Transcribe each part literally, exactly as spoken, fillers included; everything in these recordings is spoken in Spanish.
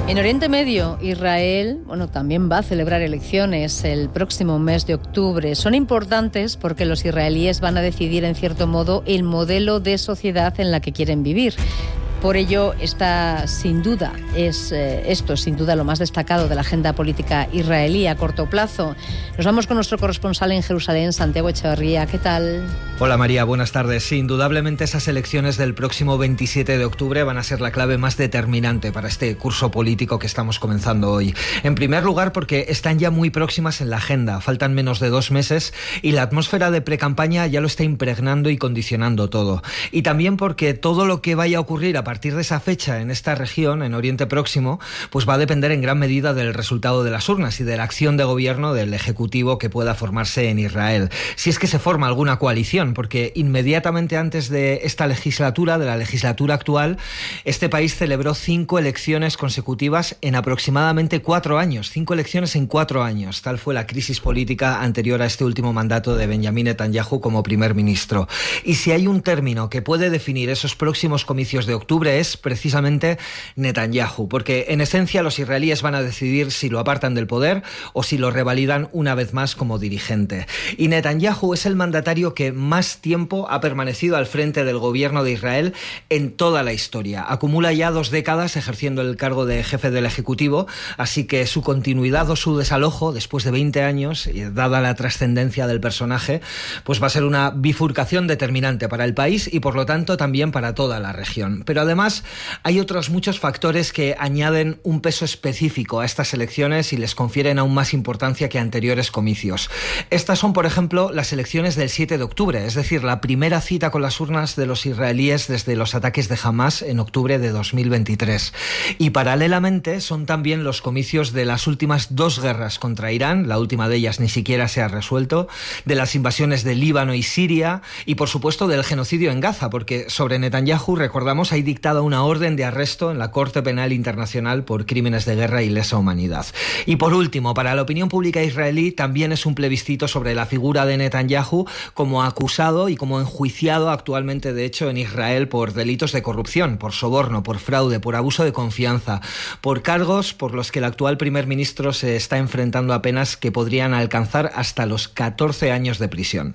En Oriente Medio, Israel, bueno, también va a celebrar elecciones el próximo mes de octubre. Son importantes porque los israelíes van a decidir, en cierto modo, el modelo de sociedad en la que quieren vivir. Por ello, está sin duda, es eh, esto sin duda lo más destacado de la agenda política israelí a corto plazo. Nos vamos con nuestro corresponsal en Jerusalén, Santiago Echeverría. ¿Qué tal? Hola María, buenas tardes. Sí, indudablemente esas elecciones del próximo veintisiete de octubre van a ser la clave más determinante para este curso político que estamos comenzando hoy. En primer lugar, porque están ya muy próximas en la agenda. Faltan menos de dos meses y la atmósfera de precampaña ya lo está impregnando y condicionando todo. Y también porque todo lo que vaya a ocurrir a A partir de esa fecha en esta región, en Oriente Próximo, pues va a depender en gran medida del resultado de las urnas y de la acción de gobierno del Ejecutivo que pueda formarse en Israel. Si es que se forma alguna coalición, porque inmediatamente antes de esta legislatura, de la legislatura actual, este país celebró cinco elecciones consecutivas en aproximadamente cuatro años. Cinco elecciones en cuatro años. Tal fue la crisis política anterior a este último mandato de Benjamín Netanyahu como primer ministro. Y si hay un término que puede definir esos próximos comicios de octubre, es precisamente Netanyahu, porque en esencia los israelíes van a decidir si lo apartan del poder o si lo revalidan una vez más como dirigente. Y Netanyahu es el mandatario que más tiempo ha permanecido al frente del gobierno de Israel en toda la historia. Acumula ya dos décadas ejerciendo el cargo de jefe del Ejecutivo, así que su continuidad o su desalojo después de veinte años, y dada la trascendencia del personaje, pues va a ser una bifurcación determinante para el país y por lo tanto también para toda la región. Pero además hay otros muchos factores que añaden un peso específico a estas elecciones y les confieren aún más importancia que anteriores comicios. Estas son, por ejemplo, las elecciones del siete de octubre, es decir, la primera cita con las urnas de los israelíes desde los ataques de Hamás en octubre de dos mil veintitrés. Y paralelamente son también los comicios de las últimas dos guerras contra Irán, la última de ellas ni siquiera se ha resuelto, de las invasiones de Líbano y Siria y, por supuesto, del genocidio en Gaza, porque sobre Netanyahu, recordamos, hay dictada una orden de arresto en la Corte Penal Internacional por crímenes de guerra y lesa humanidad. Y por último, para la opinión pública israelí también es un plebiscito sobre la figura de Netanyahu como acusado y como enjuiciado actualmente, de hecho, en Israel por delitos de corrupción, por soborno, por fraude, por abuso de confianza, por cargos por los que el actual primer ministro se está enfrentando a penas que podrían alcanzar hasta los catorce años de prisión.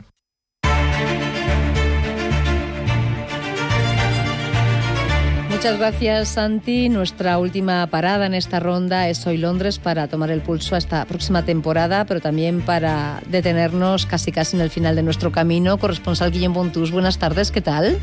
Muchas gracias, Santi. Nuestra última parada en esta ronda es hoy Londres para tomar el pulso a esta próxima temporada, pero también para detenernos casi casi en el final de nuestro camino. Corresponsal Guillem Bontús, buenas tardes, ¿qué tal?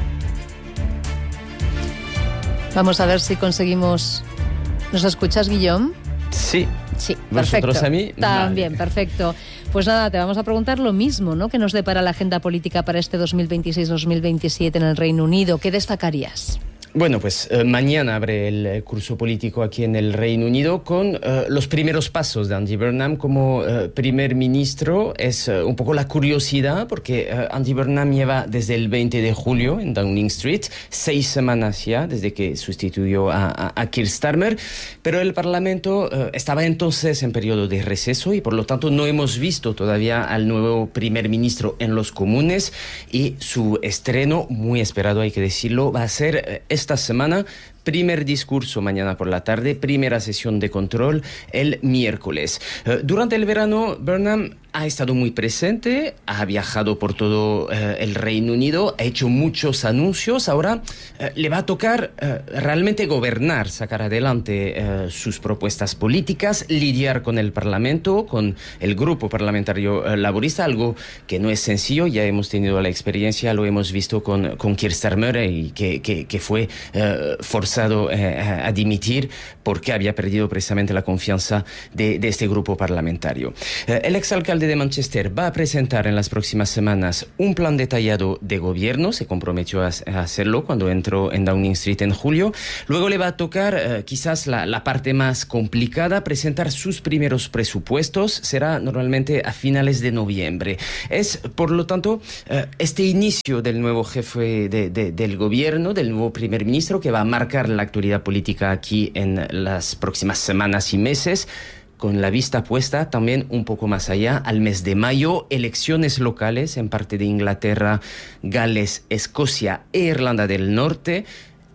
Vamos a ver si conseguimos... ¿Nos escuchas, Guillem? Sí. Sí, perfecto. ¿Vosotros a mí? También, vale. Perfecto. Pues nada, te vamos a preguntar lo mismo, ¿no? ¿Qué nos depara la agenda política para este dos mil veintiséis dos mil veintisiete en el Reino Unido? ¿Qué destacarías? Bueno, pues eh, mañana abre el curso político aquí en el Reino Unido con eh, los primeros pasos de Andy Burnham como eh, primer ministro. Es eh, un poco la curiosidad porque eh, Andy Burnham lleva desde el veinte de julio en Downing Street, seis semanas ya desde que sustituyó a, a, a Keir Starmer, pero el Parlamento eh, estaba entonces en periodo de receso y por lo tanto no hemos visto todavía al nuevo primer ministro en los comunes y su estreno, muy esperado hay que decirlo, va a ser eh, esta semana. Primer discurso mañana por la tarde, primera sesión de control el miércoles. Uh, durante el verano, Burnham ha estado muy presente, ha viajado por todo uh, el Reino Unido, ha hecho muchos anuncios. Ahora uh, le va a tocar uh, realmente gobernar, sacar adelante uh, sus propuestas políticas, lidiar con el Parlamento, con el grupo parlamentario uh, laborista, algo que no es sencillo. Ya hemos tenido la experiencia, lo hemos visto con, con Keir Starmer y que, que, que fue uh, forzado Eh, a dimitir porque había perdido precisamente la confianza de, de este grupo parlamentario. Eh, el exalcalde de Manchester va a presentar en las próximas semanas un plan detallado de gobierno, se comprometió a, a hacerlo cuando entró en Downing Street en julio. Luego le va a tocar eh, quizás la, la parte más complicada, presentar sus primeros presupuestos, será normalmente a finales de noviembre. Es, por lo tanto, eh, este inicio del nuevo jefe de, de, del gobierno, del nuevo primer ministro, que va a marcar la actualidad política aquí en las próximas semanas y meses, con la vista puesta también un poco más allá, al mes de mayo, elecciones locales en parte de Inglaterra, Gales, Escocia e Irlanda del Norte.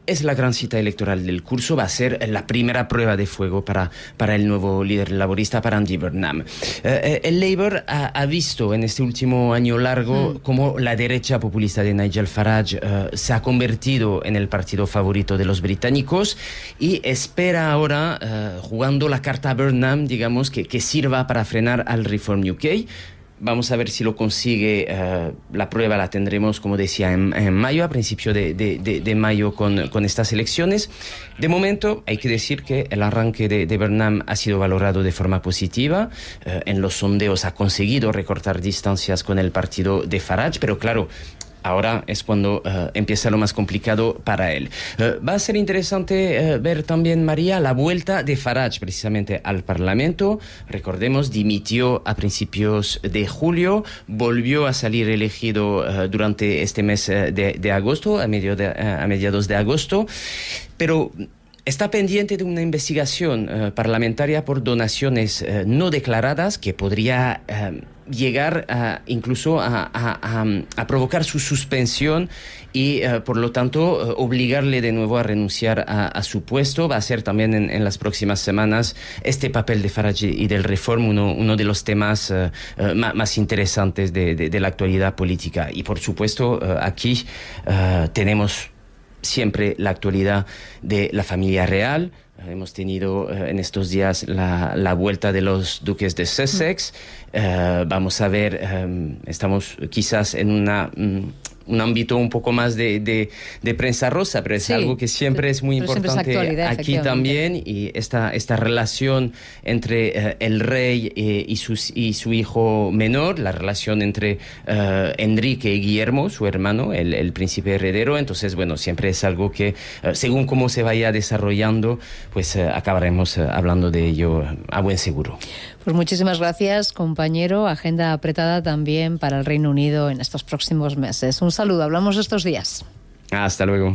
es la gran cita electoral del curso, va a ser la primera prueba de fuego para, para el nuevo líder laborista, para Andy Burnham. Eh, el Labour ha, ha visto en este último año largo mm. cómo la derecha populista de Nigel Farage eh, se ha convertido en el partido favorito de los británicos y espera ahora, eh, jugando la carta Burnham, digamos, que, que sirva para frenar al Reform U K. Vamos a ver si lo consigue. Uh, la prueba la tendremos, como decía, en, en mayo, a principio de, de, de, de mayo con, con estas elecciones. De momento, hay que decir que el arranque de, de Burnham ha sido valorado de forma positiva. Uh, en los sondeos ha conseguido recortar distancias con el partido de Farage, pero claro, ahora es cuando uh, empieza lo más complicado para él. Uh, va a ser interesante uh, ver también, María, la vuelta de Farage precisamente al Parlamento. Recordemos, dimitió a principios de julio, volvió a salir elegido uh, durante este mes uh, de, de agosto, a, medio de, uh, a mediados de agosto, pero está pendiente de una investigación uh, parlamentaria por donaciones uh, no declaradas que podría uh, llegar a, incluso a, a, a, a provocar su suspensión y uh, por lo tanto uh, obligarle de nuevo a renunciar a, a su puesto. Va a ser también en, en las próximas semanas este papel de Farage y del Reform uno, uno de los temas uh, uh, más, más interesantes de, de, de la actualidad política. Y por supuesto uh, aquí uh, tenemos siempre la actualidad de la familia real. Hemos tenido uh, en estos días la, la vuelta de los duques de Sussex. Uh, vamos a ver, um, estamos quizás en una... Um, un ámbito un poco más de, de, de prensa rosa, pero es sí, algo que siempre es muy importante es aquí también, y esta, esta relación entre uh, el rey eh, y, sus, y su hijo menor, la relación entre uh, Enrique y Guillermo, su hermano, el, el príncipe heredero. Entonces, bueno, siempre es algo que, uh, según cómo se vaya desarrollando, pues uh, acabaremos uh, hablando de ello a buen seguro. Pues muchísimas gracias, compañero. Agenda apretada también para el Reino Unido en estos próximos meses. Un saludo, hablamos estos días. Hasta luego.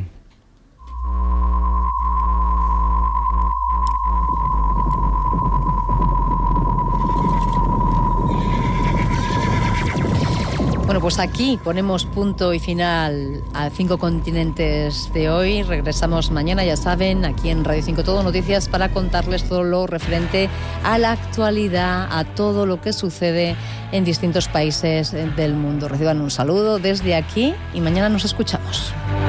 Bueno, pues aquí ponemos punto y final a Cinco Continentes de hoy. Regresamos mañana, ya saben, aquí en Radio cinco Todo Noticias para contarles todo lo referente a la actualidad, a todo lo que sucede en distintos países del mundo. Reciban un saludo desde aquí y mañana nos escuchamos.